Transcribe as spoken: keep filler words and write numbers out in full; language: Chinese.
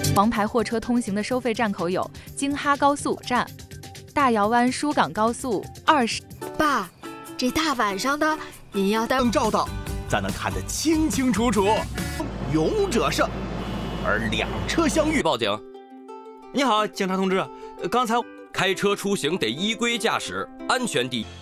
黄牌货车通行的收费站口有京哈高速站、大窑湾疏港高速二十。 爸，这大晚上的，您要带灯照到，咱能看得清清楚楚，勇者胜。而两车相遇， 报警。你好，警察同志，刚才开车出行得依规驾驶，安全第一。